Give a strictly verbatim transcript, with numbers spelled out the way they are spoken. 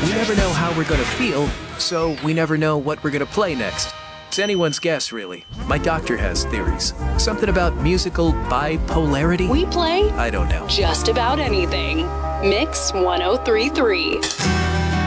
We never know how we're gonna feel, so we never know what we're gonna play next. It's anyone's guess, really. My doctor has theories. Something about musical bipolarity? We play I don't know. just about anything. Mix one oh three point three.